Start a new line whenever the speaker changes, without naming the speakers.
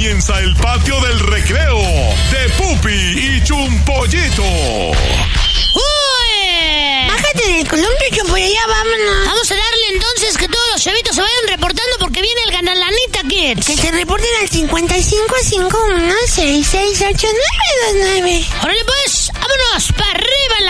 comienza el patio del recreo de Pupi y Chumpollito.
Bájate del columpio, por allá, vámonos.
Vamos a darle entonces que todos los chavitos se vayan reportando porque viene el Ganalanita Kids.
Que se reporten al 5551668929.
¡Órale pues!